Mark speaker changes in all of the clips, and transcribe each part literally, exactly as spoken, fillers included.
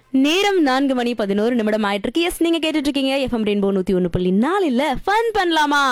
Speaker 1: நேரம் நான்கு மணி பதினோரு நிமிடம் ஆயிட்டு இருக்கு. எஸ், நீங்க கேட்டுட்டு இருக்கீங்க எஃப்எம் ரெயின்போ நூத்தி ஒன்னு புள்ளி நாலு. இல்ல ஃபன் பண்ணலாமா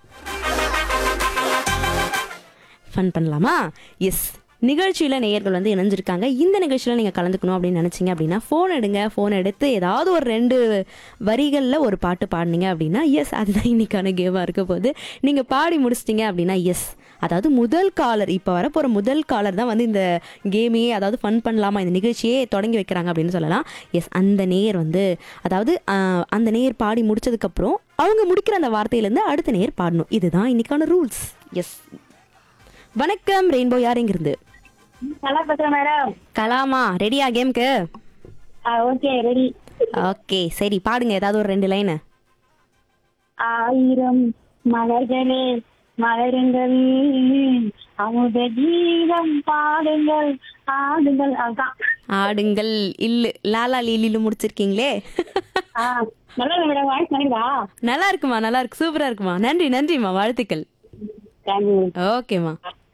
Speaker 1: ஃபன் பண்ணலாமா எஸ் நிகழ்ச்சியில நேயர்கள் வந்து இணைஞ்சிருக்காங்க. இந்த நிகழ்ச்சியில நீங்க கலந்துக்கணும் அப்படின்னு நினைச்சீங்க அப்படின்னா ஃபோன் எடுங்க. ஃபோன் எடுத்து ஏதாவது ஒரு ரெண்டு வரிகள்ல ஒரு பாட்டு பாடினீங்க அப்படின்னா எஸ், அதுதான் இன்னைக்கான கேமா இருக்க போகுது. நீங்க பாடி முடிச்சிட்டீங்க அப்படின்னா எஸ், அதாவது முதல் காலர், இப்போ வரப்போகிற முதல் காலர் தான் வந்து இந்த கேமையே, அதாவது ஃபன் பண்ணலாமா இந்த நிகழ்ச்சியே தொடங்கி வைக்கிறாங்க அப்படின்னு சொல்லலாம். எஸ், அந்த நேயர் வந்து, அதாவது அந்த நேயர் பாடி முடிச்சதுக்கப்புறம் அவங்க முடிக்கிற அந்த வார்த்தையிலேருந்து அடுத்த நேயர் பாடணும். இதுதான் இன்னைக்கான ரூல்ஸ். எஸ், வணக்கம் ரெயின்போ, யார் எங்கிருந்து?
Speaker 2: நல்லா பேசுறேன் மேடம்.
Speaker 1: கலாமா, ரெடியா கேம்க்கு?
Speaker 2: Okay, ready.
Speaker 1: ஓகே, சரி பாடுங்க ஏதாவது ஒரு ரெண்டு லைனு.
Speaker 2: ஆயிரம் மலர்களே மலருங்கள், அமுத கீதம் பாடுங்கள், ஆடுங்கள். அதுதான்.
Speaker 1: ஆடுங்கள் இல்லு லாலா லீலிலும் முடிச்சிருக்கீங்களே.
Speaker 2: ஆ, நல்லா இருக்கு மேடம். வாய்ஸ் நல்லதா?
Speaker 1: நல்லா இருக்குமா, நல்லா இருக்கு, சூப்பரா இருக்குமா. நன்றி நன்றிம்மா, வாழ்த்துக்கள்.
Speaker 2: தேங்க்யூ.
Speaker 1: ஓகேம்மா.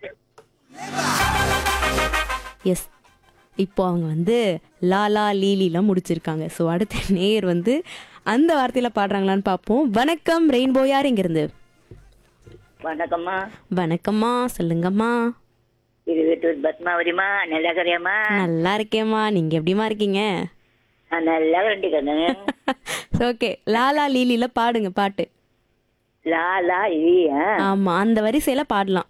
Speaker 1: எஸ், இப்போ அவங்க வந்து லாலா லீலிலாம் முடிச்சிருக்காங்க. ஸோ அடுத்த நேயர் வந்து அந்த வார்த்தையில பாடுறாங்களான்னு பார்ப்போம். வணக்கம் ரெயின்போ, யார் எங்கிருந்து?
Speaker 3: வணக்கம்மா.
Speaker 1: வணக்கம்மா, சொல்லுங்கம்மா.
Speaker 3: இது வீட்டு பத்மாவதிமா, நல்லா கரையாம்மா?
Speaker 1: நல்லா இருக்கேம்மா, நீங்க எப்படிமா இருக்கீங்க?
Speaker 3: நான் நல்லா கண்டிக்கண்ணு.
Speaker 1: ஓகே, லாலா லீலில பாடுங்க பாட்டு.
Speaker 3: லாலா இல்லையா?
Speaker 1: ஆமா, அந்த வரிசையில பாடலாம்.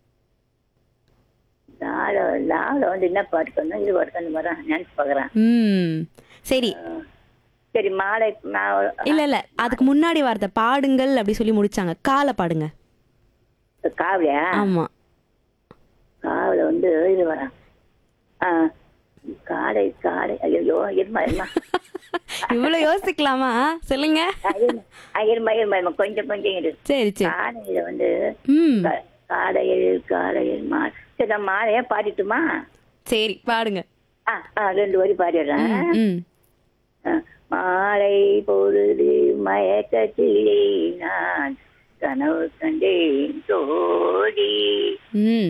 Speaker 3: லால லால வந்து என்ன பாட்டு பண்ணணும், இது பாட்டு பண்ண வரேன் நினைச்சு பாக்குறேன்.
Speaker 1: ம் சரி.
Speaker 3: சரி, மாலை நான்
Speaker 1: இல்ல இல்ல, அதுக்கு முன்னாடி வார்த்தை பாடுங்கள் அப்படி சொல்லி முடிச்சாங்க. காலை பாடுங்க.
Speaker 3: காவலியா?
Speaker 1: ஆமா,
Speaker 3: காவல வந்து இது வரேன். ஆ, காலை காலை. ஐயோ, இருமா இருமா.
Speaker 1: இவ்வளவு யோசிக்கலாமா? சொல்லுங்க.
Speaker 3: இருமா இருமா இருமா, கொஞ்சம் கொஞ்சம் இரு.
Speaker 1: சரி சரி.
Speaker 3: காலையில வந்து
Speaker 1: ம்
Speaker 3: கா- காலையில் காலையில் மா. சரி, நான் மாலையா பாடிட்டுமா?
Speaker 1: சரி பாடுங்க.
Speaker 3: ஆ ஆ, ரெண்டு வரி பாடிடுறேன்.
Speaker 1: ம்
Speaker 3: மாலை பொழுது மயக்கத்திலே நான் கனவு கண்டேன் தோழி.
Speaker 1: ம்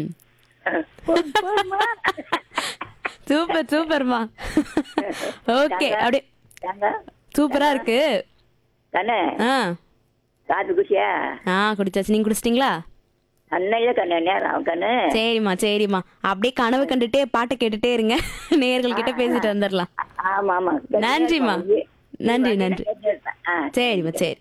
Speaker 1: சூப்பர் சூப்பர்மா. ஓகே, அப்படியே சூப்பரா இருக்கு.
Speaker 3: கண்ணு
Speaker 1: ஆ
Speaker 3: காது குஷியா?
Speaker 1: ஆ குடிச்சாச்சு, நீங்க குடிச்சிட்டீங்களா?
Speaker 3: அன்னையில கண்ணு நேரம் கண்ணு.
Speaker 1: சரிம்மா சரிம்மா, அப்படியே கனவு கண்டுட்டே பாட்டை கேட்டுட்டே இருங்க. நேயர்கள் கிட்ட பேசிட்டு வந்துடலாம்.
Speaker 3: ஆமா ஆமா.
Speaker 1: நன்றிம்மா. நன்றி நன்றி.
Speaker 3: ஆ,
Speaker 1: சரிம்மா சரி.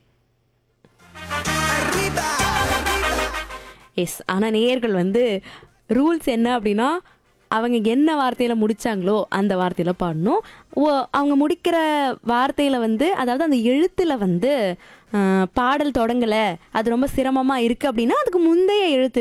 Speaker 1: எஸ், ஆனால் நேயர்கள் வந்து ரூல்ஸ் என்ன அப்படின்னா, அவங்க என்ன வார்த்தையில் முடித்தாங்களோ அந்த வார்த்தையில் பாடணும். ஓ, அவங்க முடிக்கிற வார்த்தையில் வந்து, அதாவது அந்த எழுத்தில் வந்து பாடல் தொடங்கலை, அது ரொம்ப சிரமமாக இருக்குது அப்படின்னா அதுக்கு முந்தைய எழுத்து